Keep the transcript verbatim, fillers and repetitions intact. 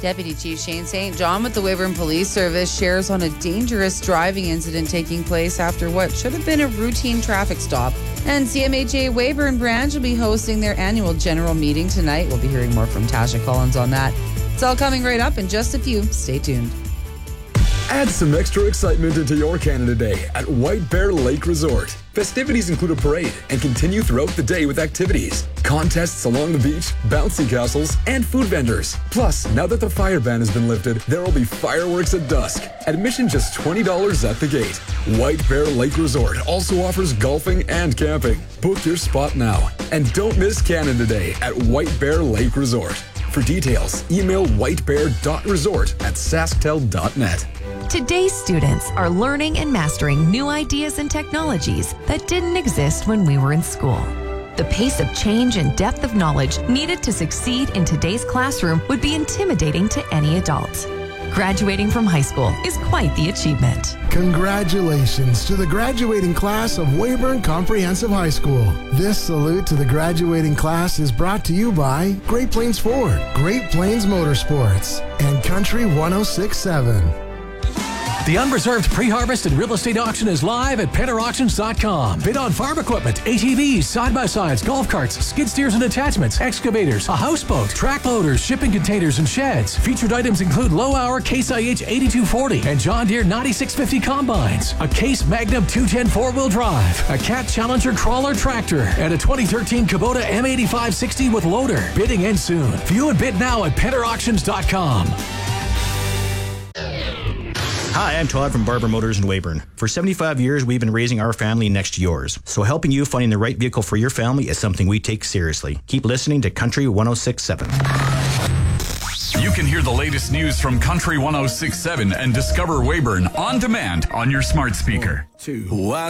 Deputy Chief Shane Saint John with the Weyburn Police Service shares on a dangerous driving incident taking place after what should have been a routine traffic stop. And C M H A Weyburn branch will be hosting their annual general meeting tonight. We'll be hearing more from Tasha Collins on that. It's all coming right up in just a few. Stay tuned. Add some extra excitement into your Canada Day at White Bear Lake Resort. Festivities include a parade and continue throughout the day with activities, contests along the beach, bouncy castles, and food vendors. Plus, now that the fire ban has been lifted, there will be fireworks at dusk. Admission just twenty dollars at the gate. White Bear Lake Resort also offers golfing and camping. Book your spot now. And don't miss Canada Day at White Bear Lake Resort. For details, email whitebear dot resort at sasktel dot net. Today's students are learning and mastering new ideas and technologies that didn't exist when we were in school. The pace of change and depth of knowledge needed to succeed in today's classroom would be intimidating to any adult. Graduating from high school is quite the achievement. Congratulations to the graduating class of Weyburn Comprehensive High School. This salute to the graduating class is brought to you by Great Plains Ford, Great Plains Motorsports, and Country one oh six point seven. The unreserved pre-harvest and real estate auction is live at penner auctions dot com. Bid on farm equipment, A T Vs, side-by-sides, golf carts, skid steers and attachments, excavators, a houseboat, track loaders, shipping containers, and sheds. Featured items include low-hour Case I H eighty-two forty and John Deere ninety-six fifty combines, a Case Magnum two ten four-wheel drive, a Cat Challenger crawler tractor, and a twenty thirteen Kubota M eighty-five sixty with loader. Bidding ends soon. View and bid now at penner auctions dot com. Hi, I'm Todd from Barber Motors in Weyburn. For seventy-five years, we've been raising our family next to yours. So helping you finding the right vehicle for your family is something we take seriously. Keep listening to Country one oh six point seven. You can hear the latest news from Country one oh six point seven and discover Weyburn on demand on your smart speaker. Two.